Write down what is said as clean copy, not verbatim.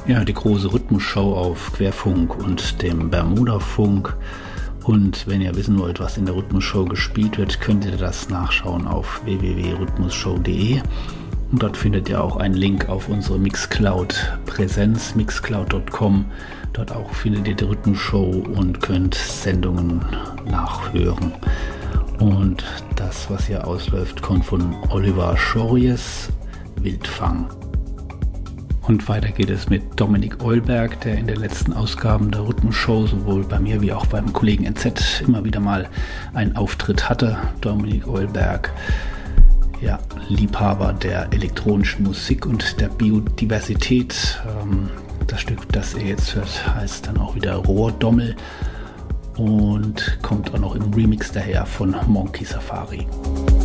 Ja, die große Rhythmusshow auf Querfunk und dem Bermuda-Funk. Und wenn ihr wissen wollt, was in der Rhythmusshow gespielt wird, könnt ihr das nachschauen auf www.rhythmusshow.de. Und dort findet ihr auch einen Link auf unsere Mixcloud-Präsenz, mixcloud.com. Dort auch findet ihr die Rhythmusshow und könnt Sendungen nachhören. Und das, was hier ausläuft, kommt von Oliver Schories, Wildfang. Und weiter geht es mit Dominik Eulberg, der in den letzten Ausgaben der Rhythmusshow sowohl bei mir wie auch beim Kollegen NZ immer wieder mal einen Auftritt hatte. Dominik Eulberg, ja, Liebhaber der elektronischen Musik und der Biodiversität. Das Stück, das ihr jetzt hört, heißt dann auch wieder Rohrdommel und kommt auch noch im Remix daher von Monkey Safari.